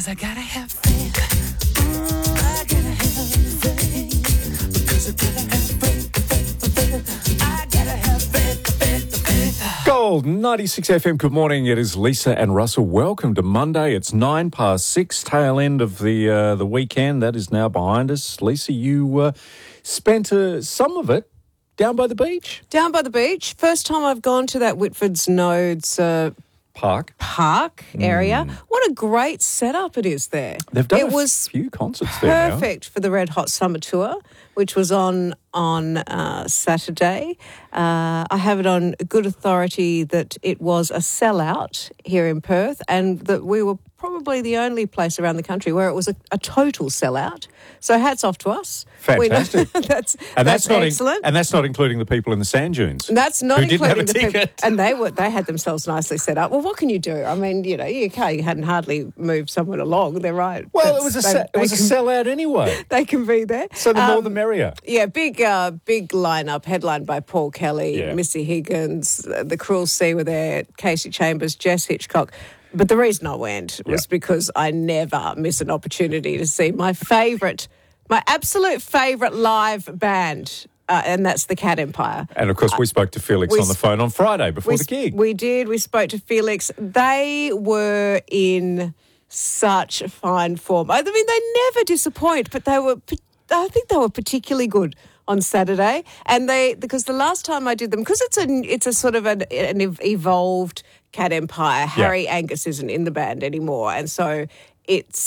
'Cause I gotta have faith. I gotta have faith. Because I gotta have faith. I gotta have faith. Gold 96 FM. Good morning. It is Lisa and Russell. Welcome to Monday. It's 6:09, tail end of the weekend. That is now behind us. Lisa, you spent some of it down by the beach. Down by the beach. First time I've gone to that Whitford's Nodes Park area. What a great setup it is there. They've done it a was few concerts there now. perfect for the Red Hot Summer Tour, which was on Saturday. I have it on good authority that it was a sellout here in Perth, and that we were probably the only place around the country where it was a total sellout. So hats off to us. Fantastic. That's not excellent. and that's not including the people in the sand dunes. That's not who didn't have including a the people, ticket. and they had themselves nicely set up. Well, what can you do? I mean, you hadn't hardly moved someone along. They're right. Well, it was a sellout anyway. They can be there. So the more the merrier. Yeah, big lineup, headlined by Paul Kelly, Yeah. Missy Higgins, The Cruel Sea were there, Casey Chambers, Jess Hitchcock. But the reason I went was because I never miss an opportunity to see my absolute favourite live band, and that's the Cat Empire. And, of course, we spoke to Felix on the phone on Friday before the gig. We did. We spoke to Felix. They were in such fine form. I mean, they never disappoint, but I think they were particularly good on Saturday. And because the last time I did them, because it's a sort of an evolved Cat Empire. Harry Angus isn't in the band anymore, and so